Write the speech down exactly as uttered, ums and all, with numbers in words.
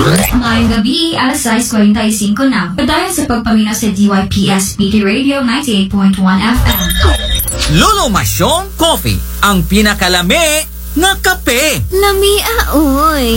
Ngayong gabi, alas sais kwenta y singko na. Padayon sa pagpamina sa D Y P S P T Radio ninety-eight point one F M. Lolo Masyong Coffee, ang pinakalami na kape. Lami aoy.